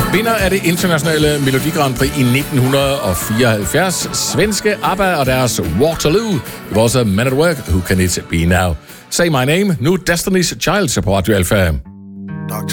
Vinder af det internationale Melodi Grand Prix i 1974. Svenske ABBA og deres Waterloo. Det var også Men at Work, Who Can It Be Now? Say My Name, nu Destiny's Child på Radio Alpha.